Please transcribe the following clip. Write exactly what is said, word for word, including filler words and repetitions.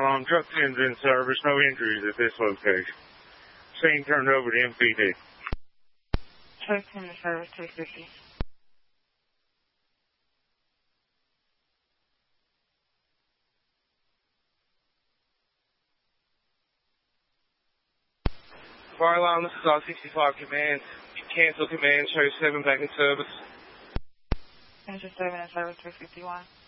alarm. Truck ten's in service. No injuries at this location. Scene turned over to M P D. Truck ten in service, three fifty. Fire alarm, this is R sixty-five command. Cancel command, show seven back in service. Engine seven in service, three fifty-one.